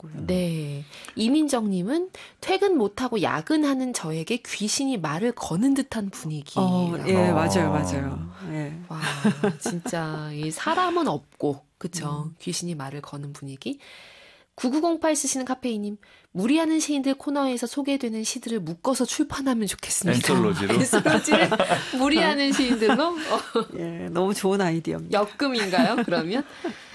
있더라고요. 네. 이민정님은 퇴근 못하고 야근하는 저에게 귀신이 말을 거는 듯한 분위기. 예, 맞아요. 예. 와, 진짜 이 사람은 없고, 그쵸? 귀신이 말을 거는 분위기. 9908 쓰시는 카페이님, 무리하는 시인들 코너에서 소개되는 시들을 묶어서 출판하면 좋겠습니다. 엔솔로지로? 엔솔로지를 무리하는 시인들로? 예, 너무 좋은 아이디어입니다. 역금인가요, 그러면?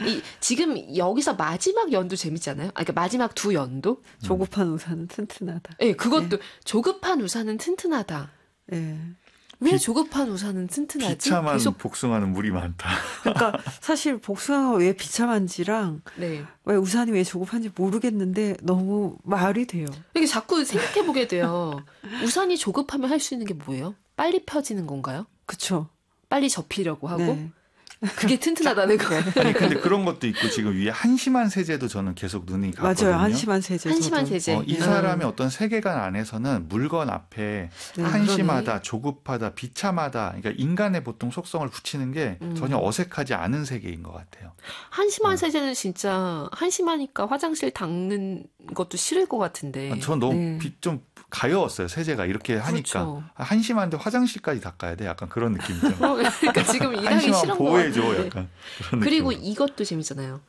지금 여기서 마지막 연도 재밌잖아요? 그러니까 마지막 두 연도? 조급한 우산은 튼튼하다. 네, 그것도 조급한 우산은 튼튼하다. 예. 왜 조급한 우산은 튼튼하지? 비참한 복숭아는 물이 많다. 그러니까 사실 복숭아가 왜 비참한지랑 네. 왜 우산이 왜 조급한지 모르겠는데 너무 말이 돼요. 이게 자꾸 생각해보게 돼요. 우산이 조급하면 할 수 있는 게 뭐예요? 빨리 펴지는 건가요? 그렇죠. 빨리 접히려고 하고? 네. 그게 튼튼하다는 거예요. 아니 근데 그런 것도 있고 지금 위에 한심한 세제도 저는 계속 눈이 갔거든요. 맞아요. 한심한 세제. 한심한 세제. 이 사람의 어떤 세계관 안에서는 물건 앞에 한심하다, 그러네. 조급하다, 비참하다. 그러니까 인간의 보통 속성을 붙이는 게 전혀 어색하지 않은 세계인 것 같아요. 한심한 세제는 진짜 한심하니까 화장실 닦는 것도 싫을 것 같은데. 전 너무 좀 가여웠어요. 세제가 이렇게 하니까. 그렇죠. 한심한데 화장실까지 닦아야 돼. 약간 그런 느낌이죠. 그러니까 지금 일하기 한심한 싫은 것 보호해줘. 같은데. 약간 그런 그리고 느낌으로. 이것도 재밌잖아요.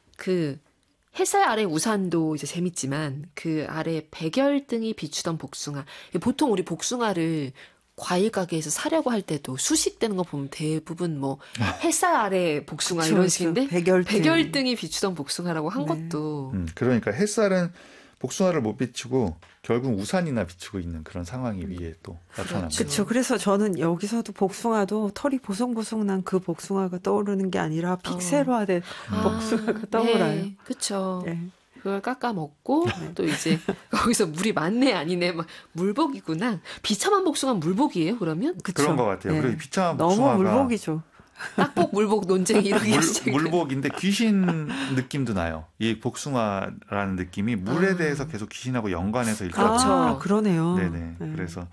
그 햇살 아래 우산도 이제 재밌지만 그 아래 백열등이 비추던 복숭아. 보통 우리 복숭아를 과일 가게에서 사려고 할 때도 수식되는 거 보면 대부분 뭐 햇살 아래 복숭아 그쵸, 이런 그쵸. 식인데 백열등이 비추던 복숭아라고 한 것도 그러니까 햇살은 복숭아를 못 비추고 결국 우산이나 비추고 있는 그런 상황이 위에 또 나타납니다. 그렇죠. 그래서 저는 여기서도 복숭아도 털이 보송보송 난 그 복숭아가 떠오르는 게 아니라 픽셀화된 복숭아가 떠올라요. 네, 그렇죠. 네. 그걸 깎아 먹고 또 이제 거기서 물이 많네 아니네 막 물복이구나. 비참한 복숭아는 물복이에요 그러면? 그쵸. 그런 것 같아요. 네. 그리고 비참한 너무 복숭아가 물복이죠. 딱복 물복 논쟁 이렇게 물복인데 귀신 느낌도 나요. 이 복숭아라는 느낌이 물에 대해서 계속 귀신하고 연관해서 읽거든요. 그렇죠. 그러네요. 네네. 그래서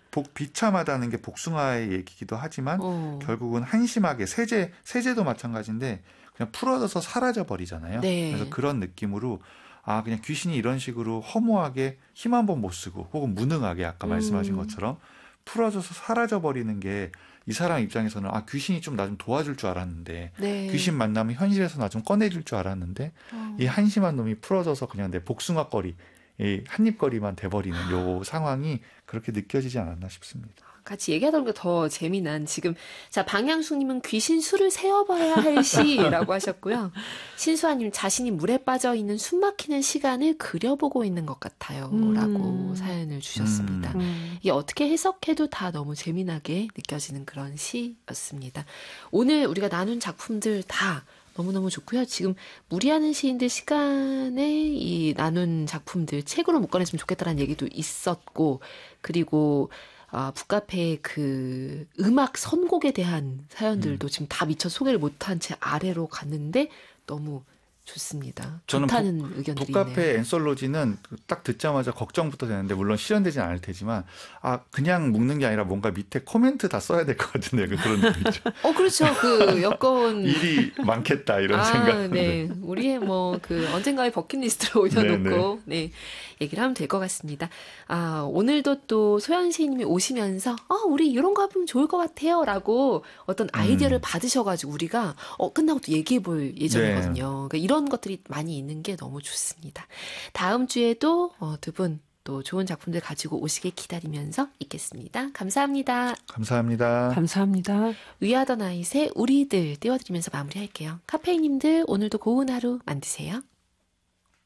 비참하다는 게 복숭아의 얘기기도 하지만 결국은 한심하게 세제도 마찬가지인데 그냥 풀어져서 사라져 버리잖아요. 네. 그래서 그런 느낌으로 그냥 귀신이 이런 식으로 허무하게 힘 한 번 못 쓰고 혹은 무능하게 아까 말씀하신 것처럼 풀어져서 사라져 버리는 게 이 사람 입장에서는 귀신이 좀 나 좀 도와줄 줄 알았는데 네. 귀신 만나면 현실에서 나 좀 꺼내줄 줄 알았는데 이 한심한 놈이 풀어져서 그냥 내 복숭아거리 이 한입거리만 돼버리는 요 상황이 그렇게 느껴지지 않았나 싶습니다. 같이 얘기하다 보니까 더 재미난 지금 자 방향숙님은 귀신 수를 세어봐야 할 시라고 하셨고요. 신수아님 자신이 물에 빠져 있는 숨막히는 시간을 그려보고 있는 것 같아요라고 사연을 주셨습니다. 이게 어떻게 해석해도 다 너무 재미나게 느껴지는 그런 시였습니다. 오늘 우리가 나눈 작품들 다 너무너무 좋고요. 지금 무리하는 시인들 시간에 이 나눈 작품들 책으로 묶어냈으면 좋겠다라는 얘기도 있었고 그리고 북카페의 그 음악 선곡에 대한 사연들도 지금 다 미처 소개를 못한 채 아래로 갔는데 너무 좋습니다. 저는 좋다는 의견들이 북카페 있네요. 엔솔로지는 딱 듣자마자 걱정부터 되는데 물론 실현되진 않을 테지만 그냥 묶는 게 아니라 뭔가 밑에 코멘트 다 써야 될 것 같은데 그런 느낌이죠. 그렇죠. 그 여건 일이 많겠다 이런 생각. 네. 우리의 뭐 그 언젠가의 버킷리스트로 올려놓고 네 얘기를 하면 될 것 같습니다. 오늘도 또 소연 시인님이 오시면서 우리 이런 거 하면 좋을 것 같아요라고 어떤 아이디어를 받으셔가지고 우리가 끝나고 또 얘기해볼 예정이거든요. 그러니까 이런 것들이 많이 있는 게 너무 좋습니다. 다음 주에도 두 분 또 좋은 작품들 가지고 오시길 기다리면서 있겠습니다. 감사합니다. 감사합니다. 감사합니다. 위아더 나잇의 우리들 띄워드리면서 마무리할게요. 카페인님들 오늘도 고운 하루 만드세요.